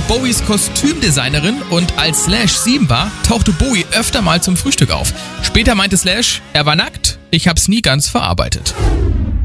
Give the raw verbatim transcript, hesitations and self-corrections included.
Bowies Kostümdesignerin und als Slash sieben war, tauchte Bowie öfter mal zum Frühstück auf. Später meinte Slash, er war nackt, ich hab's nie ganz verarbeitet.